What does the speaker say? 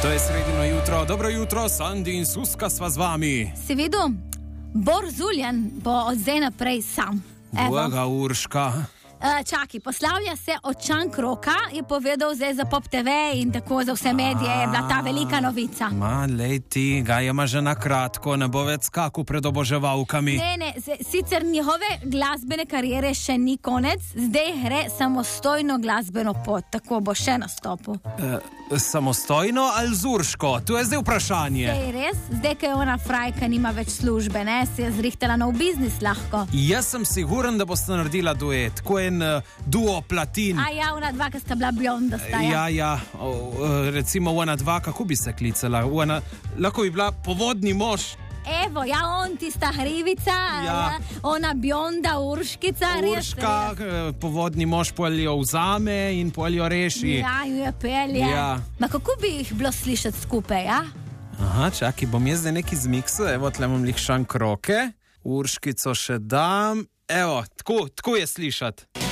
To je sredino jutro. Dobro jutro, Sandi in Suska sva z vami. Si videl? Bor Zuljan bo od zdaj naprej sam. Boga Urška. Čaki, poslavlja se od Čankroka, je povedal zdaj za Pop TV in tako za vse medije, je bila ta velika novica. Lej ti, ga ima že na kratko, ne bo več skakal pred oboževalkami. Ne, sicer njihove glasbene kariere še ni konec, zdaj gre samostojno glasbeno pot, tako bo še nastopil. Samostojno ali z Urško? To je zdaj vprašanje. Zdaj res, zdaj, ko je ona frajka, nima več službe, ne, se je zrihtala nov biznis lahko. Jaz sem siguren, da boste naredila duet, ko en duo platin. Ona dva, ki sta bila blonda, sta. Ja, recimo ona dva, kako bi se klicala? Lahko bi bila Povodni mož. Evo, on tista hrivica, ona bionda Urškica. Urška, Povodni mož poljo vzame in poljo reši. Ja, ju je pelje. Ja. Ma kako bi jih bilo slišati skupaj, ja? Aha, čaki, bom jaz zdaj neki zmiksu, evo, tle imam lih Šankroke, Urškico še dam, evo, tako je slišati.